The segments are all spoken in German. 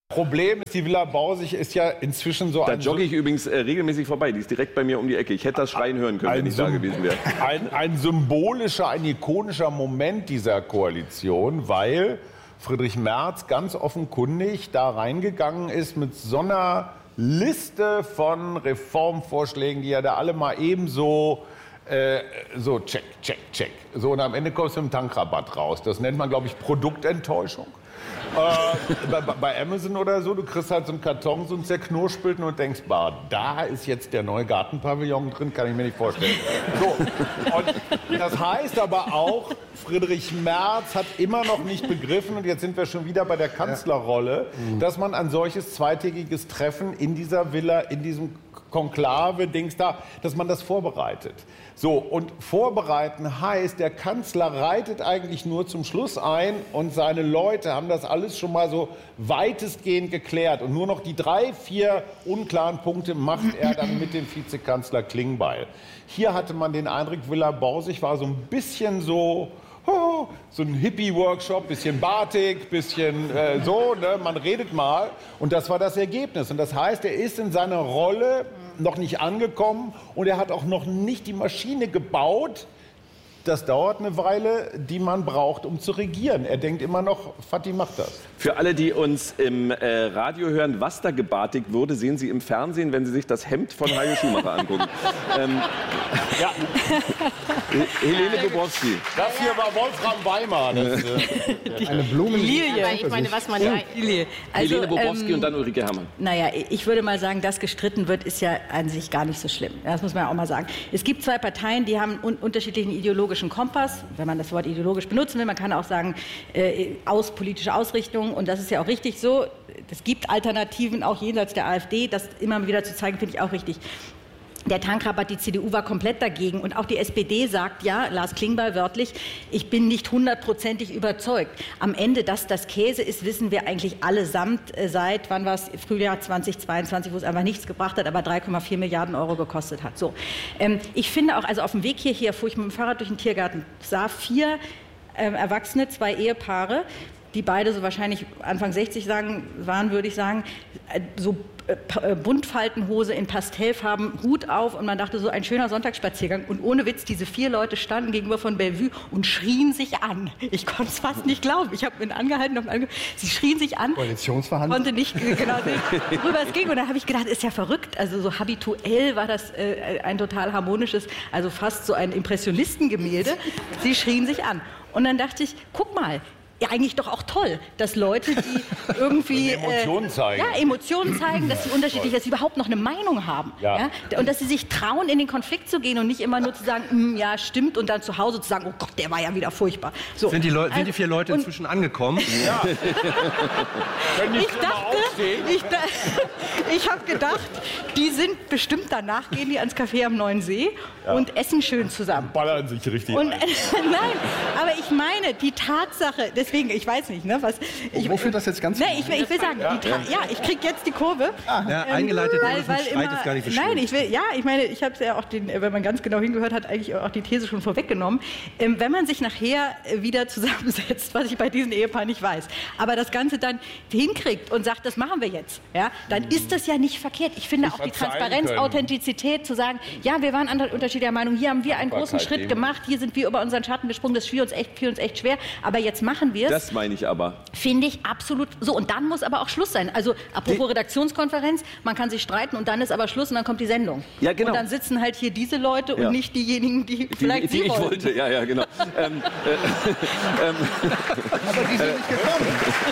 Problem ist, die Villa Borsig ist ja inzwischen so Da jogge ich übrigens regelmäßig vorbei. Die ist direkt bei mir um die Ecke. Ich hätte das Schreien hören können, wenn ich da gewesen wäre. Ein symbolischer, ein ikonischer Moment dieser Koalition, weil Friedrich Merz ganz offenkundig da reingegangen ist mit so einer Liste von Reformvorschlägen, die er da alle mal ebenso so check, check, check. So, und am Ende kommst du im Tankrabatt raus. Das nennt man, glaube ich, Produktenttäuschung. Bei Amazon oder so, du kriegst halt so einen Karton, so einen zerknurspelten und denkst, bah, da ist jetzt der neue Gartenpavillon drin, kann ich mir nicht vorstellen. So, und das heißt aber auch, Friedrich Merz hat immer noch nicht begriffen, und jetzt sind wir schon wieder bei der Kanzlerrolle, dass man ein solches zweitägiges Treffen in dieser Villa, in diesem Konklave-Dings da, dass man das vorbereitet. So, und vorbereiten heißt, der Kanzler reitet eigentlich nur zum Schluss ein und seine Leute haben das alles schon mal so weitestgehend geklärt. Und nur noch die 3, 4 unklaren Punkte macht er dann mit dem Vizekanzler Klingbeil. Hier hatte man den Eindruck, Villa Borsig war so ein bisschen so ein Hippie-Workshop, bisschen Batik, bisschen so, ne? Man redet mal. Und das war das Ergebnis. Und das heißt, er ist in seiner Rolle noch nicht angekommen und er hat auch noch nicht die Maschine gebaut. Das dauert eine Weile, die man braucht, um zu regieren. Er denkt immer noch, Fatih macht das. Für alle, die uns im Radio hören, was da gebartigt wurde, sehen Sie im Fernsehen, wenn Sie sich das Hemd von Heiko Schumacher angucken. Ja. Helene Bobrowski. Das hier war Wolfram Weimar. Eine Blumenlilie. Aber ich meine, was man da... Also, Helene Bobrowski und dann Ulrike Herrmann. Naja, ich würde mal sagen, dass gestritten wird, ist ja an sich gar nicht so schlimm. Das muss man auch mal sagen. Es gibt zwei Parteien, die haben einen unterschiedlichen ideologischen Kompass, wenn man das Wort ideologisch benutzen will. Man kann auch sagen, politische Ausrichtung. Und das ist ja auch richtig so. Es gibt Alternativen, auch jenseits der AfD. Das immer wieder zu zeigen, finde ich auch richtig. Der Tankrabatt, die CDU war komplett dagegen. Und auch die SPD sagt, ja, Lars Klingbeil wörtlich, ich bin nicht 100%ig überzeugt. Am Ende, dass das Käse ist, wissen wir eigentlich allesamt seit, wann war es, Frühjahr 2022, wo es einfach nichts gebracht hat, aber 3,4 Milliarden Euro gekostet hat. So. Ich finde auch, also auf dem Weg hierher fuhr ich mit dem Fahrrad durch den Tiergarten, sah 4 Erwachsene, 2 Ehepaare, die beide so wahrscheinlich Anfang 60 waren, würde ich sagen, so Buntfaltenhose in Pastellfarben, Hut auf, und man dachte, so ein schöner Sonntagsspaziergang. Und ohne Witz, diese 4 Leute standen gegenüber von Bellevue und schrien sich an. Ich konnte es fast nicht glauben. Ich habe ihn angehalten. Sie schrien sich an. Koalitionsverhandlungen. Konnte nicht genau sehen, worüber es ging. Und da habe ich gedacht, ist ja verrückt. Also so habituell war das ein total harmonisches, also fast so ein Impressionistengemälde. Sie schrien sich an. Und dann dachte ich, guck mal, ja, eigentlich doch auch toll, dass Leute, die irgendwie Emotionen zeigen. Ja, Emotionen zeigen, dass sie unterschiedlich, dass sie überhaupt noch eine Meinung haben. Ja. Ja? Und dass sie sich trauen, in den Konflikt zu gehen und nicht immer nur zu sagen, ja, stimmt, und dann zu Hause zu sagen, oh Gott, der war ja wieder furchtbar. So. Sind die 4 Leute inzwischen angekommen? Ja. Ich habe gedacht, die sind bestimmt danach, gehen die ans Café am Neuen See und essen schön zusammen. Ballern sich richtig und, nein, aber ich meine, die Tatsache, deswegen, ich weiß nicht, ne, was... Wo führt das jetzt ganz... Ich will sagen, ich kriege jetzt die Kurve. Eingeleitet, weil Streit ist gar nicht so schlimm. Nein, ich meine, ich habe es ja auch, wenn man ganz genau hingehört hat, eigentlich auch die These schon vorweggenommen. Wenn man sich nachher wieder zusammensetzt, was ich bei diesen Ehepaaren nicht weiß, aber das Ganze dann hinkriegt und sagt, das machen wir jetzt, ja, dann ist das ja nicht verkehrt. Ich finde auch die Transparenz, Authentizität, zu sagen, ja, wir waren unterschiedlicher Meinung, hier haben wir einen großen Schritt gemacht, hier sind wir über unseren Schatten gesprungen, das fiel uns echt schwer, aber jetzt machen wir es. Das meine ich aber. Finde ich absolut so. Und dann muss aber auch Schluss sein. Also apropos Redaktionskonferenz, man kann sich streiten und dann ist aber Schluss und dann kommt die Sendung. Ja, genau. Und dann sitzen halt hier diese Leute und nicht diejenigen, die vielleicht die ich wollte. Ja, genau. Aber die sind nicht gekommen.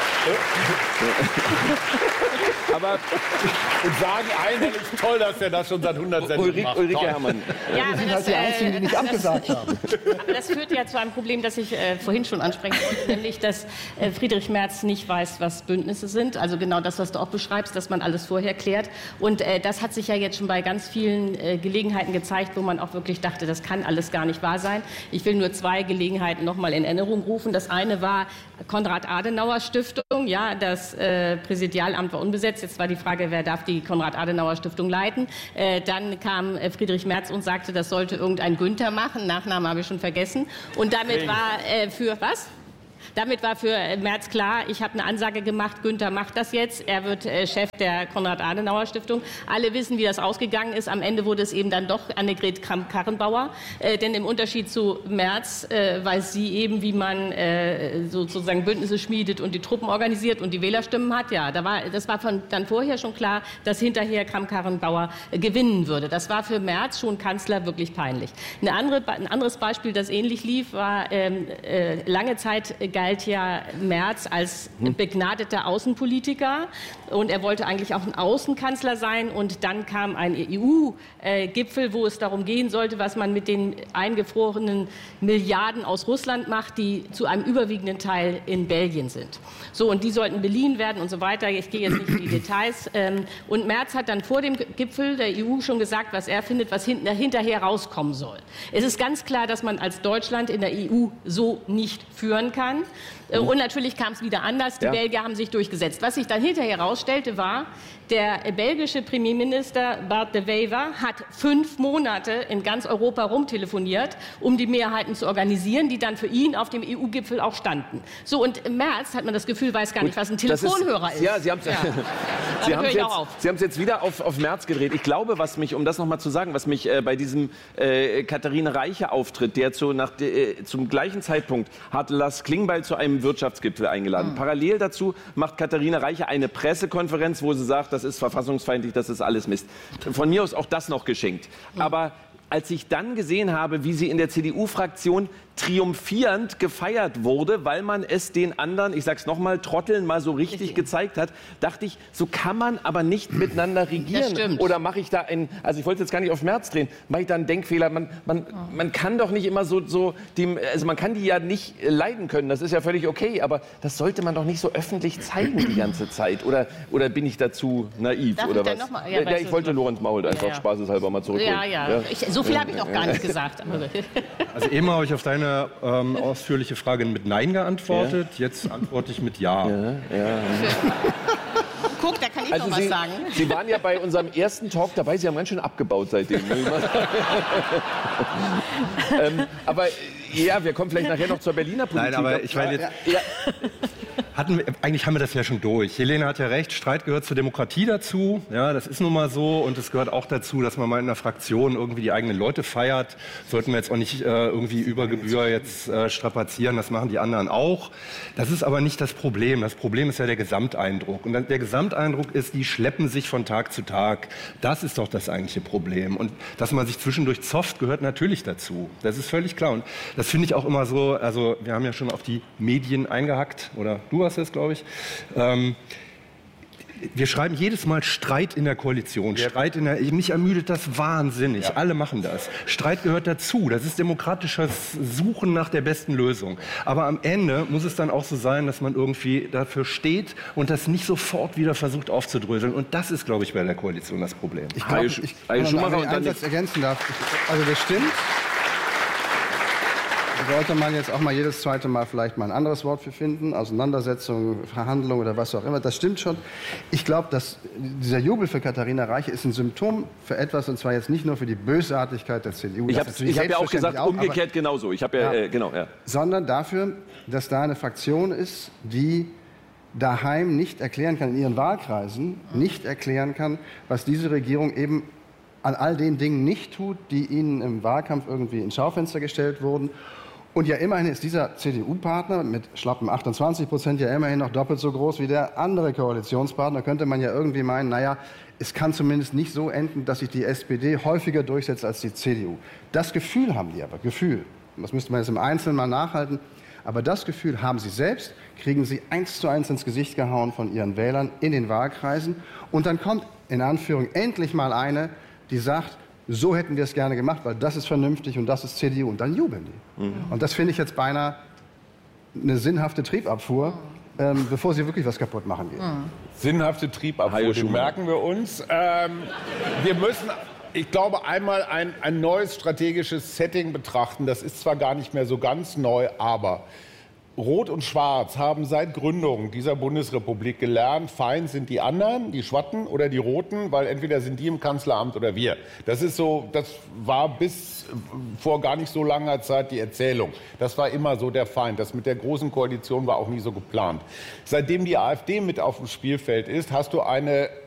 Und sagen einhellig, toll, dass er das schon seit 100 Sendungen macht. Ulrike Herrmann. Ja, Die sind halt die Einzigen, die nicht abgesagt haben. Aber das führt ja zu einem Problem, das ich vorhin schon ansprechen wollte, nämlich, dass Friedrich Merz nicht weiß, was Bündnisse sind. Also genau das, was du auch beschreibst, dass man alles vorher klärt. Und das hat sich ja jetzt schon bei ganz vielen Gelegenheiten gezeigt, wo man auch wirklich dachte, das kann alles gar nicht wahr sein. Ich will nur 2 Gelegenheiten noch mal in Erinnerung rufen. Das eine war Konrad-Adenauer-Stiftung. Ja, das Präsidialamt war unbesetzt. Jetzt war die Frage, wer darf die Konrad-Adenauer-Stiftung leiten? Dann kam Friedrich Merz und sagte, das sollte irgendein Günther machen. Nachnamen habe ich schon vergessen. Und damit war für was? damit war für Merz klar, ich habe eine Ansage gemacht, Günther macht das jetzt, er wird Chef der Konrad-Adenauer-Stiftung. Alle wissen, wie das ausgegangen ist. Am Ende wurde es eben dann doch Annegret Kramp-Karrenbauer, denn im Unterschied zu Merz weiß sie eben, wie man sozusagen Bündnisse schmiedet und die Truppen organisiert und die Wählerstimmen hat. Ja, das war dann vorher schon klar, dass hinterher Kramp-Karrenbauer gewinnen würde. Das war für Merz schon Kanzler wirklich peinlich. Ein anderes Beispiel, das ähnlich lief, war, lange Zeit galt ja Merz als begnadeter Außenpolitiker und er wollte eigentlich auch ein Außenkanzler sein und dann kam ein EU-Gipfel, wo es darum gehen sollte, was man mit den eingefrorenen Milliarden aus Russland macht, die zu einem überwiegenden Teil in Belgien sind. So, und die sollten beliehen werden und so weiter. Ich gehe jetzt nicht in die Details. Und Merz hat dann vor dem Gipfel der EU schon gesagt, was er findet, was hinterher rauskommen soll. Es ist ganz klar, dass man als Deutschland in der EU so nicht führen kann. Und natürlich kam es wieder anders. Die Belgier haben sich durchgesetzt. Was sich dann hinterher herausstellte, war, der belgische Premierminister Bart de Wever hat 5 Monate in ganz Europa rumtelefoniert, um die Mehrheiten zu organisieren, die dann für ihn auf dem EU-Gipfel auch standen. So, und Merz, hat man das Gefühl, weiß gar nicht, was ein Telefonhörer ist. Ja, Sie haben es jetzt wieder auf Merz gedreht. Ich glaube, um das noch mal zu sagen, was mich bei diesem Katharine Reiche-Auftritt, der zum gleichen Zeitpunkt hat Lars Klingbeil zu einem Wirtschaftsgipfel eingeladen. Parallel dazu macht Katharine Reiche eine Pressekonferenz, wo sie sagt, das ist verfassungsfeindlich, das ist alles Mist. Von mir aus auch das noch geschenkt. Aber als ich dann gesehen habe, wie sie in der CDU-Fraktion triumphierend gefeiert wurde, weil man es den anderen, ich sag's nochmal, Trotteln mal so richtig gezeigt hat, dachte ich, so kann man aber nicht miteinander regieren. Oder mache ich da also ich wollte jetzt gar nicht auf Merz drehen, mache ich da einen Denkfehler? Man kann doch nicht immer also man kann die ja nicht leiden können, das ist ja völlig okay, aber das sollte man doch nicht so öffentlich zeigen die ganze Zeit. Oder bin ich dazu naiv? Darf oder ich was? Ich wollte Lorenz Mault einfach spaßeshalber mal zurückholen. So viel habe ich noch gar nicht gesagt. Also eben habe ich auf deine ausführliche Frage mit Nein geantwortet. Jetzt antworte ich mit Ja. Guck, da kann ich noch was sagen. Sie waren ja bei unserem ersten Talk dabei. Sie haben ganz schön abgebaut seitdem. Aber ja, wir kommen vielleicht nachher noch zur Berliner Politik. Nein, aber ich meine jetzt... Eigentlich haben wir das ja schon durch. Helene hat ja recht, Streit gehört zur Demokratie dazu. Ja, das ist nun mal so. Und es gehört auch dazu, dass man mal in einer Fraktion irgendwie die eigenen Leute feiert. Sollten wir jetzt auch nicht irgendwie über Gebühr jetzt strapazieren. Das machen die anderen auch. Das ist aber nicht das Problem. Das Problem ist ja der Gesamteindruck. Und der Gesamteindruck ist, die schleppen sich von Tag zu Tag. Das ist doch das eigentliche Problem. Und dass man sich zwischendurch zofft, gehört natürlich dazu. Das ist völlig klar. Und das finde ich auch immer so, also wir haben ja schon auf die Medien eingehackt. Oder du hast es, glaube ich. Wir schreiben jedes Mal Streit in der Koalition. Mich ermüdet das wahnsinnig. Ja. Alle machen das. Streit gehört dazu. Das ist demokratisches Suchen nach der besten Lösung. Aber am Ende muss es dann auch so sein, dass man irgendwie dafür steht und das nicht sofort wieder versucht aufzudröseln. Und das ist, glaube ich, bei der Koalition das Problem. Ich glaube, wenn ich einen Satz ergänzen darf. Also das stimmt. Sollte man jetzt auch mal jedes zweite Mal vielleicht mal ein anderes Wort für finden, Auseinandersetzung, Verhandlung oder was auch immer, das stimmt schon. Ich glaube, dass dieser Jubel für Katharina Reiche ist ein Symptom für etwas, und zwar jetzt nicht nur für die Bösartigkeit der CDU. Ich habe ja auch gesagt, umgekehrt genauso. Sondern dafür, dass da eine Fraktion ist, die daheim nicht erklären kann, in ihren Wahlkreisen nicht erklären kann, was diese Regierung eben an all den Dingen nicht tut, die ihnen im Wahlkampf irgendwie ins Schaufenster gestellt wurden. Und ja, immerhin ist dieser CDU-Partner mit schlappen 28% ja immerhin noch doppelt so groß wie der andere Koalitionspartner. Könnte man ja irgendwie meinen, naja, es kann zumindest nicht so enden, dass sich die SPD häufiger durchsetzt als die CDU. Das Gefühl haben die aber, Gefühl. Das müsste man jetzt im Einzelnen mal nachhalten. Aber das Gefühl haben sie selbst, kriegen sie 1:1 ins Gesicht gehauen von ihren Wählern in den Wahlkreisen. Und dann kommt, in Anführung, endlich mal eine, die sagt, so hätten wir es gerne gemacht, weil das ist vernünftig und das ist CDU. Und dann jubeln die. Und das finde ich jetzt beinahe eine sinnhafte Triebabfuhr, bevor sie wirklich was kaputt machen geht. Sinnhafte Triebabfuhr, die merken wir uns. Wir müssen, ich glaube, einmal ein neues strategisches Setting betrachten. Das ist zwar gar nicht mehr so ganz neu, aber Rot und Schwarz haben seit Gründung dieser Bundesrepublik gelernt, Feind sind die anderen, die Schwatten oder die Roten, weil entweder sind die im Kanzleramt oder wir. Das ist so, das war bis vor gar nicht so langer Zeit die Erzählung. Das war immer so der Feind. Das mit der Großen Koalition war auch nie so geplant. Seitdem die AfD mit auf dem Spielfeld ist, hast du eine